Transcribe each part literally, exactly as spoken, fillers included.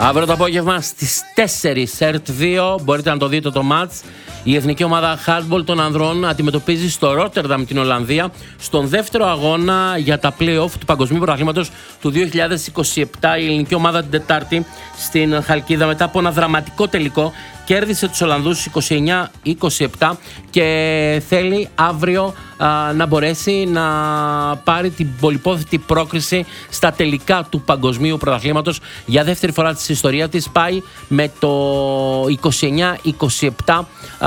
Αύριο το απόγευμα στις τέσσερις ΕΡΤ δύο μπορείτε να το δείτε το μάτς. Η εθνική ομάδα handball των ανδρών αντιμετωπίζει στο Ρότερνταμ την Ολλανδία στον δεύτερο αγώνα για τα play-off του Παγκοσμίου Πρωταθλήματος του δύο χιλιάδες είκοσι επτά. Η ελληνική ομάδα την Τετάρτη στην Χαλκίδα, μετά από ένα δραματικό τελικό, κέρδισε τους Ολλανδούς είκοσι εννιά είκοσι επτά και θέλει αύριο α, να μπορέσει να πάρει την πολυπόθητη πρόκριση στα τελικά του Παγκοσμίου Πρωταθλήματος. Για δεύτερη φορά της ιστορίας της πάει με το είκοσι εννιά είκοσι επτά α,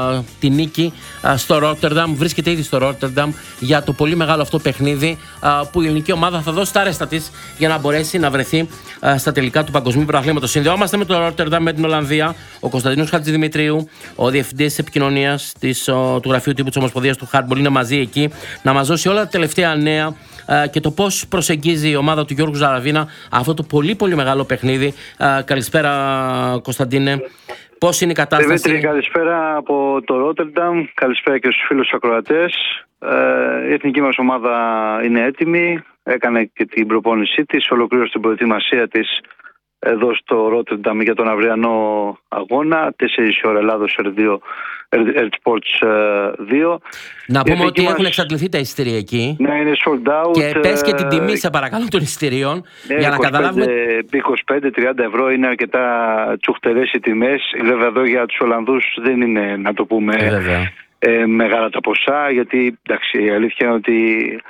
τη νίκη α, στο Ρότερνταμ. Βρίσκεται ήδη στο Ρότερνταμ για το πολύ μεγάλο αυτό παιχνίδι α, που η ελληνική ομάδα θα δώσει τα ρέστα της για να μπορέσει να βρεθεί α, στα τελικά του Παγκοσμίου Πρωταθλήματος. Συνδεόμαστε με το Ρότερνταμ, με την Ολλανδία. Ο Κωνσταντίνος Χατζηδημητρίου, ο διευθυντής επικοινωνίας της, ο, του Γραφείου Τύπου της Ομοσπονδίας του Handball, είναι μαζί εκεί να μας δώσει όλα τα τελευταία νέα α, και το πώς προσεγγίζει η ομάδα του Γιώργου Ζαραβίνα αυτό το πολύ πολύ μεγάλο παιχνίδι. Α, καλησπέρα Κωνσταντίνε. Πώς είναι η κατάσταση? Δημήτρη, καλησπέρα από το Ρότερνταμ. Καλησπέρα και στους φίλους ακροατές. Ε, η εθνική μας ομάδα είναι έτοιμη. Έκανε και την προπόνησή της, ολοκλήρωσε την προετοιμασία της εδώ στο Ρότερνταμ για τον αυριανό αγώνα. τέσσερις ώρα Ελλάδος ΕΡΤ δύο, ΕΡΤ Sports δύο. Να πούμε ότι μας έχουν εξαντληθεί τα εισιτήρια εκεί. Ναι, είναι sold out. Και πες και την τιμή, σε παρακαλώ, των εισιτηρίων, ναι, για να καταλάβουμε. είκοσι πέντε τριάντα ευρώ είναι αρκετά τσουχτερές οι τιμές. Βέβαια εδώ για τους Ολλανδούς δεν είναι, να το πούμε, ε, ε, μεγάλα τα ποσά, γιατί εντάξει, η αλήθεια είναι ότι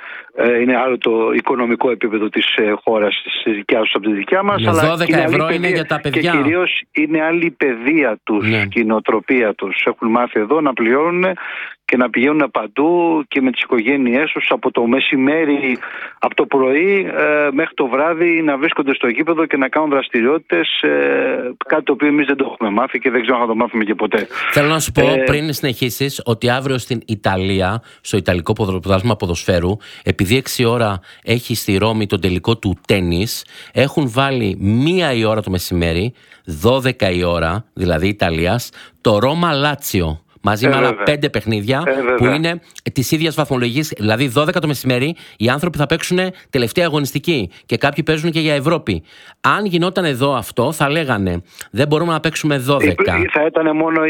ε, είναι άλλο το οικονομικό επίπεδο της ε, χώρας της δικιάς τους από τη δικιά μας. Ναι, αλλά δώδεκα ευρώ είναι παιδεία, για τα παιδιά. Και κυρίως είναι άλλη η παιδεία τους, ναι, και η νοοτροπία τους. Έχουν μάθει εδώ να πληρώνουν και να πηγαίνουν παντού και με τις οικογένειές τους από το μεσημέρι, από το πρωί ε, μέχρι το βράδυ, να βρίσκονται στο γήπεδο και να κάνουν δραστηριότητες, ε, κάτι το οποίο εμείς δεν το έχουμε μάθει και δεν ξέρω αν θα το μάθουμε και ποτέ. Θέλω να σου πω ε, πριν συνεχίσεις ότι αύριο στην Ιταλία, στο Ιταλικό Πρωτάθλημα Ποδοσφαίρου, επειδή έξι ώρα έχει στη Ρώμη τον τελικό του τένις, έχουν βάλει μία η ώρα το μεσημέρι, δώδεκα η ώρα δηλαδή Ιταλίας, το Ρώμα Λάτσιο. Μαζί ε, με άλλα πέντε παιχνίδια ε, που είναι της ίδιας βαθμολογίας, δηλαδή δώδεκα το μεσημέρι. Οι άνθρωποι θα παίξουν τελευταία αγωνιστική και κάποιοι παίζουν και για Ευρώπη. Αν γινόταν εδώ αυτό, θα λέγανε δεν μπορούμε να παίξουμε δώδεκα. Θα ήταν μόνο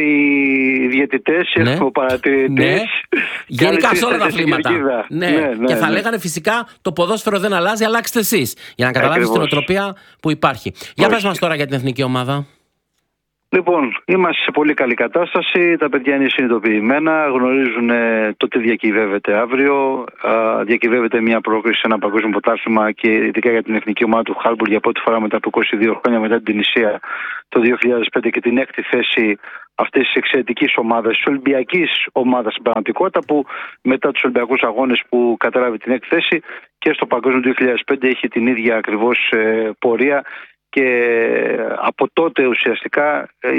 οι διαιτητές, ναι, οι παρατηρητές. Ναι. Γενικά σε όλα τα αθλήματα. Ναι. Ναι, ναι, και θα ναι. λέγανε φυσικά το ποδόσφαιρο δεν αλλάζει, αλλάξτε εσείς. Για να καταλάβεις την οτροπία που υπάρχει. Όχι. Για πες μας τώρα για την εθνική ομάδα. Λοιπόν, είμαστε σε πολύ καλή κατάσταση. Τα παιδιά είναι συνειδητοποιημένα, γνωρίζουν το τι διακυβεύεται αύριο. Διακυβεύεται μια πρόκριση σε ένα παγκόσμιο πρωτάθλημα και ειδικά για την εθνική ομάδα του handball για πρώτη φορά μετά από είκοσι δύο χρόνια μετά την Τινησία το δύο χιλιάδες πέντε και την έκτη θέση αυτής της εξαιρετικής ομάδας, της Ολυμπιακής ομάδας στην πραγματικότητα, που μετά τους Ολυμπιακούς αγώνες που κατέλαβε την έκτη θέση και στο παγκόσμιο δύο χιλιάδες πέντε έχει την ίδια ακριβώς πορεία. Και από τότε ουσιαστικά